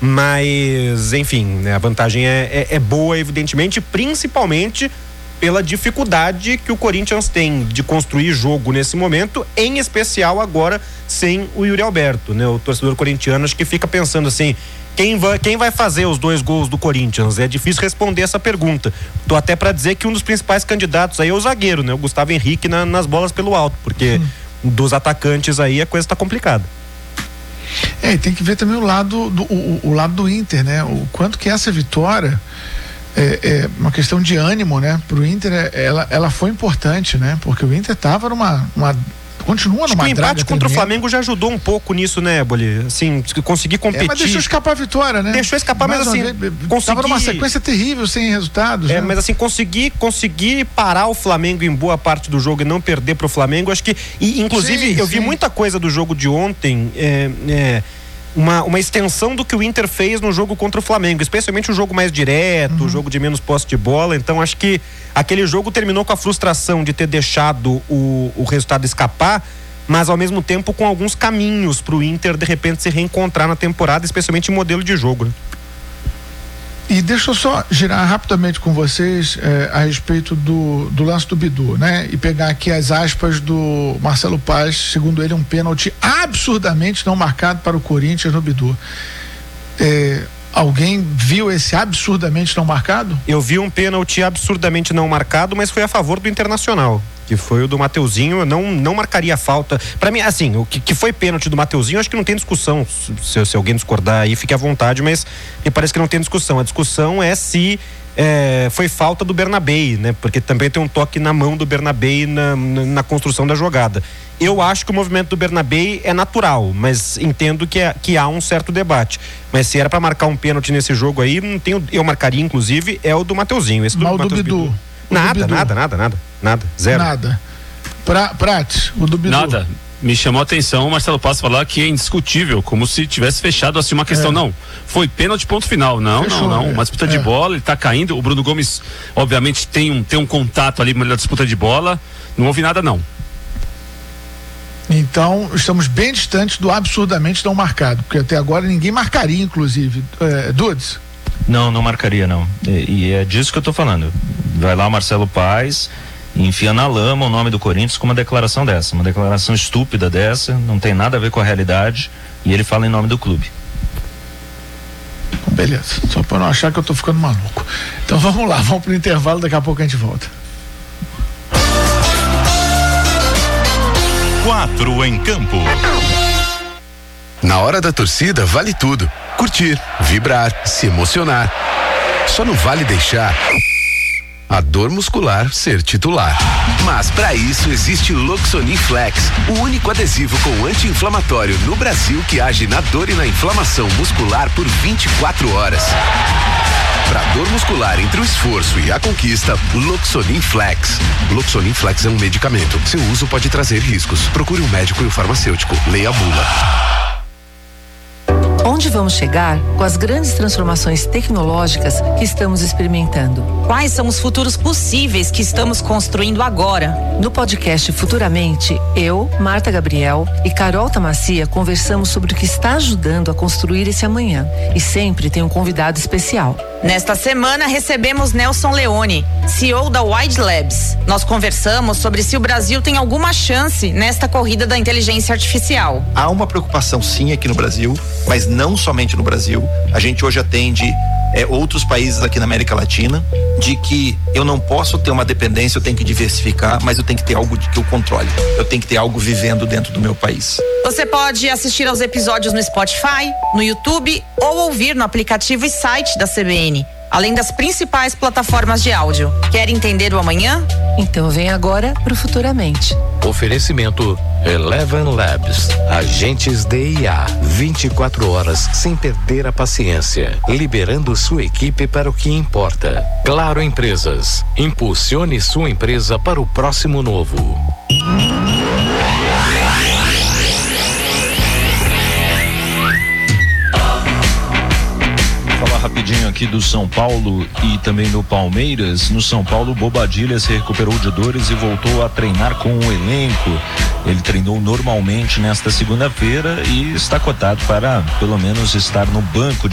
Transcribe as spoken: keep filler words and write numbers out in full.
Mas, enfim, né, a vantagem é, é, é boa, evidentemente, principalmente pela dificuldade que o Corinthians tem de construir jogo nesse momento, em especial agora sem o Yuri Alberto, né? O torcedor corintiano acho que fica pensando assim, quem vai, quem vai fazer os dois gols do Corinthians? É difícil responder essa pergunta. Tô até para dizer que um dos principais candidatos aí é o zagueiro, né? O Gustavo Henrique na, nas bolas pelo alto, porque hum. dos atacantes aí a coisa tá complicada. É, e tem que ver também o lado do, o, o lado do Inter, né? O quanto que essa vitória é, é uma questão de ânimo, né? Pro Inter, ela, ela foi importante, né? Porque o Inter tava numa, uma, continua numa draga. O empate contra o Flamengo já ajudou um pouco nisso, né, Boli? Assim, conseguir competir. É, mas deixou escapar a vitória, né? Deixou escapar, mas, mas assim, vez, conseguir... tava numa sequência terrível, sem resultados. É, né? mas assim, conseguir, conseguir parar o Flamengo em boa parte do jogo e não perder pro Flamengo, acho que, e, inclusive, sim, eu sim. vi muita coisa do jogo de ontem, é, é, Uma, uma extensão do que o Inter fez no jogo contra o Flamengo, especialmente o jogo mais direto, uhum. o jogo de menos posse de bola. Então acho que aquele jogo terminou com a frustração de ter deixado o, o resultado escapar, mas ao mesmo tempo com alguns caminhos para o Inter de repente se reencontrar na temporada, especialmente em modelo de jogo, né? E deixa eu só girar rapidamente com vocês eh, a respeito do, do lance do Bidu, né? E pegar aqui as aspas do Marcelo Paz, segundo ele, um pênalti absurdamente não marcado para o Corinthians no Bidu. Eh, alguém viu esse absurdamente não marcado? Eu vi um pênalti absurdamente não marcado, mas foi a favor do Internacional, que foi o do Mateuzinho. Eu não, não marcaria falta. Pra mim, assim, o que, que foi pênalti do Mateuzinho, acho que não tem discussão. Se, se alguém discordar aí, fique à vontade, mas me parece que não tem discussão. A discussão é se é, foi falta do Bernabei, né? Porque também tem um toque na mão do Bernabei na, na, na construção da jogada. Eu acho que o movimento do Bernabei é natural, mas entendo que, é, que há um certo debate. Mas se era pra marcar um pênalti nesse jogo aí, não tenho, eu marcaria, inclusive, é o do Mateuzinho. Esse do, Mal do Bidu. Bidu. Nada, nada, nada, nada, nada, zero. Nada. Pra, Prates, o do Bidu. Nada. Me chamou a atenção o Marcelo Paz falar que é indiscutível, como se tivesse fechado assim uma questão. É. Não, foi pênalti, ponto final. Não, Fechou, não, não. É. Uma disputa é. de bola, ele tá caindo. O Bruno Gomes, obviamente, tem um, tem um contato ali na disputa de bola. Não houve nada, não. Então, estamos bem distantes do absurdamente não marcado, porque até agora ninguém marcaria, inclusive. É, Dudes? Não, não marcaria, não. E, e é disso que eu tô falando. Vai lá o Marcelo Paz, enfia na lama o nome do Corinthians com uma declaração dessa, uma declaração estúpida dessa, não tem nada a ver com a realidade, e ele fala em nome do clube. Beleza, só para não achar que eu tô ficando maluco. Então vamos lá, vamos pro intervalo, daqui a pouco a gente volta. Quatro em campo. Na hora da torcida vale tudo. Curtir, vibrar, se emocionar. Só não vale deixar a dor muscular ser titular. Mas para isso existe o Loxonin Flex, o único adesivo com anti-inflamatório no Brasil que age na dor e na inflamação muscular por vinte e quatro horas. Para dor muscular entre o esforço e a conquista, Loxonin Flex. Loxonin Flex é um medicamento. Seu uso pode trazer riscos. Procure um médico e um farmacêutico. Leia a bula. Onde vamos chegar com as grandes transformações tecnológicas que estamos experimentando? Quais são os futuros possíveis que estamos construindo agora? No podcast Futuramente, eu, Marta Gabriel e Carol Tamassia conversamos sobre o que está ajudando a construir esse amanhã. E sempre tem um convidado especial. Nesta semana recebemos Nelson Leone, C E O da Wide Labs. Nós conversamos sobre se o Brasil tem alguma chance nesta corrida da inteligência artificial. Há uma preocupação sim aqui no Brasil, mas não somente no Brasil. A gente hoje atende é, outros países aqui na América Latina, de que eu não posso ter uma dependência, eu tenho que diversificar, mas eu tenho que ter algo de que eu controle. Eu tenho que ter algo vivendo dentro do meu país. Você pode assistir aos episódios no Spotify, no YouTube ou ouvir no aplicativo e site da C B N, além das principais plataformas de áudio. Quer entender o amanhã? Então vem agora pro Futuramente. Oferecimento Eleven Labs, agentes de I A, vinte e quatro horas sem perder a paciência, liberando sua equipe para o que importa. Claro Empresas, impulsione sua empresa para o próximo novo. Rapidinho aqui do São Paulo e também do Palmeiras. No São Paulo, Bobadilha se recuperou de dores e voltou a treinar com o elenco. Ele treinou normalmente nesta segunda-feira e está cotado para pelo menos estar no banco de